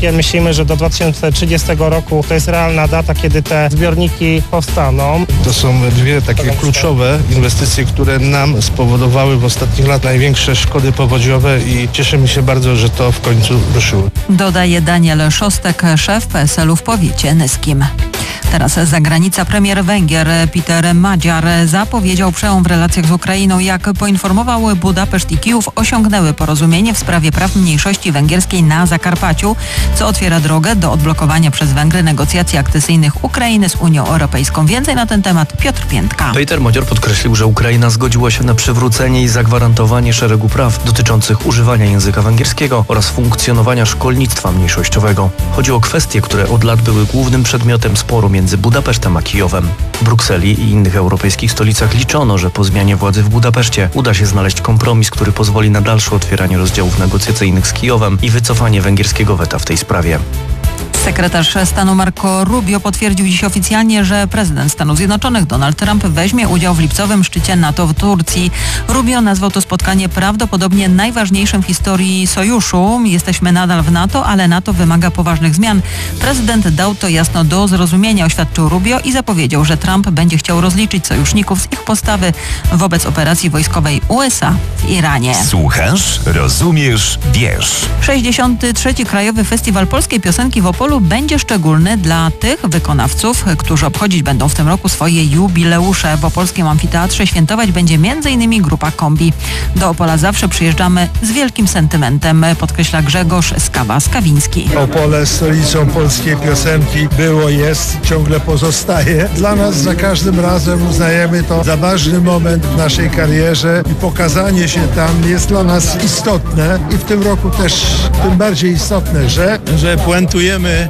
Polskie. Myślimy, że do 2030 roku to jest realna data, kiedy te zbiorniki powstaną. To są dwie takie kluczowe inwestycje, które nam spowodowały w ostatnich latach największe szkody powodziowe i cieszymy się bardzo, że to w końcu ruszyło. Dodaje Daniel Szostek, szef PSL-u w powiecie nyskim. Teraz zagranica. Premier Węgier Peter Madziar zapowiedział przełom w relacjach z Ukrainą. Jak poinformował Budapeszt i Kijów, osiągnęły porozumienie w sprawie praw mniejszości węgierskiej na Zakarpaciu, co otwiera drogę do odblokowania przez Węgry negocjacji akcesyjnych Ukrainy z Unią Europejską. Więcej na ten temat Piotr Piętka. Peter Madziar podkreślił, że Ukraina zgodziła się na przywrócenie i zagwarantowanie szeregu praw dotyczących używania języka węgierskiego oraz funkcjonowania szkolnictwa mniejszościowego. Chodzi o kwestie, które od lat były głównym przedmiotem sporu między Budapesztem a Kijowem. W Brukseli i innych europejskich stolicach liczono, że po zmianie władzy w Budapeszcie uda się znaleźć kompromis, który pozwoli na dalsze otwieranie rozdziałów negocjacyjnych z Kijowem i wycofanie węgierskiego weta w tej sprawie. Sekretarz stanu Marco Rubio potwierdził dziś oficjalnie, że prezydent Stanów Zjednoczonych Donald Trump weźmie udział w lipcowym szczycie NATO w Turcji. Rubio nazwał to spotkanie prawdopodobnie najważniejszym w historii sojuszu. Jesteśmy nadal w NATO, ale NATO wymaga poważnych zmian. Prezydent dał to jasno do zrozumienia, oświadczył Rubio i zapowiedział, że Trump będzie chciał rozliczyć sojuszników z ich postawy wobec operacji wojskowej USA w Iranie. Słuchasz, rozumiesz, wiesz. 63. Krajowy Festiwal Polskiej Piosenki w Opolu będzie szczególny dla tych wykonawców, którzy obchodzić będą w tym roku swoje jubileusze. W opolskim amfiteatrze świętować będzie m.in. grupa Kombi. Do Opola zawsze przyjeżdżamy z wielkim sentymentem, podkreśla Grzegorz Skawa-Skawiński. Opole stolicą polskiej piosenki było, jest, ciągle pozostaje. Dla nas za każdym razem uznajemy to za ważny moment w naszej karierze i pokazanie się tam jest dla nas istotne i w tym roku też tym bardziej istotne, że puentujemy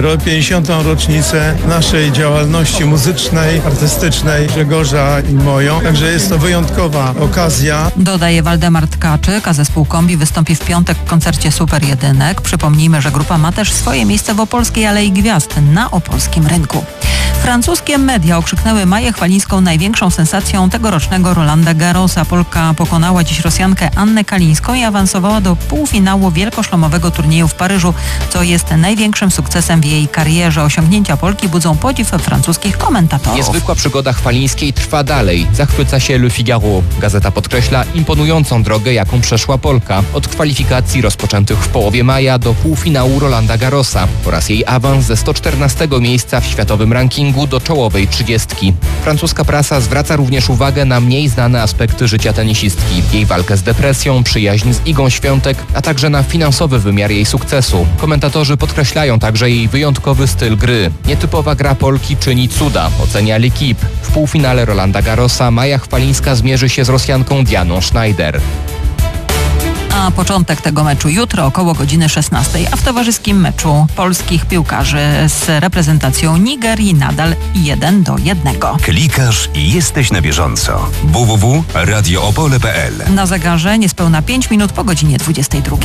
50. rocznicę naszej działalności muzycznej, artystycznej, Grzegorza i moją. Także jest to wyjątkowa okazja. Dodaje Waldemar Tkaczyk, a zespół Kombi wystąpi w piątek w koncercie Super Jedynek. Przypomnijmy, że grupa ma też swoje miejsce w Opolskiej Alei Gwiazd na opolskim rynku. Francuskie media okrzyknęły Maję Chwalińską największą sensacją tegorocznego Rolanda Garrosa. Polka pokonała dziś Rosjankę Annę Kalińską i awansowała do półfinału wielkoszlemowego turnieju w Paryżu, co jest największym sukcesem w jej karierze. Osiągnięcia Polki budzą podziw francuskich komentatorów. Niezwykła przygoda Chwalińskiej trwa dalej. Zachwyca się Le Figaro. Gazeta podkreśla imponującą drogę, jaką przeszła Polka. Od kwalifikacji rozpoczętych w połowie maja do półfinału Rolanda Garrosa oraz jej awans ze 114 miejsca w światowym rankingu do czołowej 30. Francuska prasa zwraca również uwagę na mniej znane aspekty życia tenisistki. Jej walkę z depresją, przyjaźń z Igą Świątek, a także na finansowy wymiar jej sukcesu. Komentatorzy podkreślają także jej wyjątkowy styl gry. Nietypowa gra Polki czyni cuda, ocenia L'Équipe. W półfinale Rolanda Garrosa Maja Chwalińska zmierzy się z Rosjanką Dianą Schneider. A początek tego meczu jutro około godziny 16, a w towarzyskim meczu polskich piłkarzy z reprezentacją Nigerii nadal 1-1. Klikasz i jesteś na bieżąco. www.radioopole.pl. Na zegarze niespełna 5 minut po godzinie 22.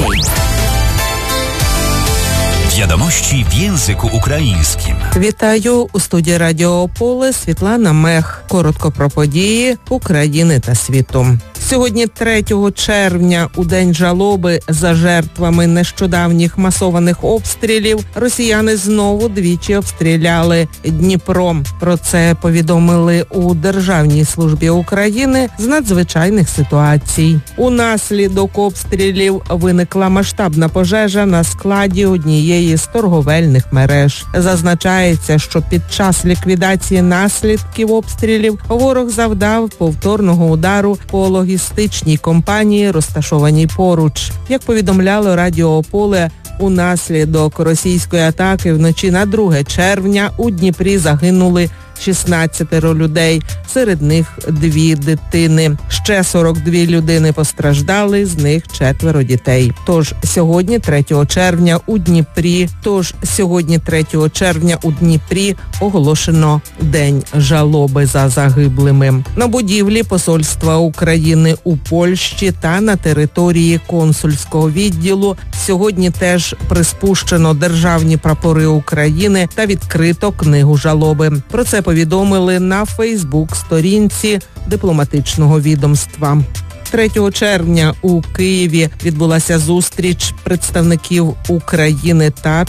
Wiadomości w języku ukraińskim. Вітаю у студії Радіо Ополе Світлана Мех. Коротко про події України та світу. Сьогодні 3 червня, у День жалоби за жертвами нещодавніх масованих обстрілів, росіяни знову двічі обстріляли Дніпро. Про це повідомили у Державній службі України з надзвичайних ситуацій. Унаслідок обстрілів виникла масштабна пожежа на складі однієї з торговельних мереж. Зазначається, що під час ліквідації наслідків обстрілів ворог завдав повторного удару по логістичній компанії, розташованій поруч. Як повідомляло Радіо Ополе, унаслідок російської атаки вночі на 2 червня у Дніпрі загинули 16 людей, серед них 2 дитини. Ще 42 людини постраждали, з них 4 дітей. Тож сьогодні 3 червня у Дніпрі оголошено День жалоби за загиблими. На будівлі посольства України у Польщі та на території консульського відділу сьогодні теж приспущено державні прапори України та відкрито книгу жалоби. Про це повідомили на Фейсбук-сторінці дипломатичного відомства. 3 червня у Києві відбулася зустріч представників України та